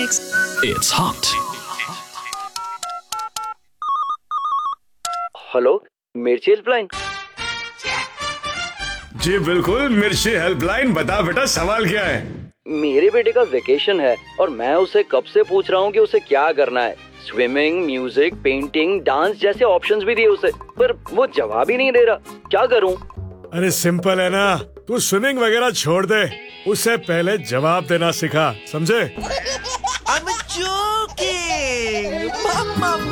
6. It's hot. Hello, मिर्ची helpline. जी बिल्कुल, मिर्ची हेल्पलाइन। बता बेटा, सवाल क्या है? मेरे बेटे का वेकेशन है और मैं उसे कब से पूछ रहा हूँ कि उसे क्या करना है। स्विमिंग, म्यूजिक, पेंटिंग, डांस जैसे ऑप्शंस भी दिए उसे, पर वो जवाब ही नहीं दे रहा। क्या करूँ? अरे सिंपल है ना, तू स्विमिंग वगैरह छोड़ दे, उससे पहले जवाब देना सिखा, समझे? I'm joking. Mama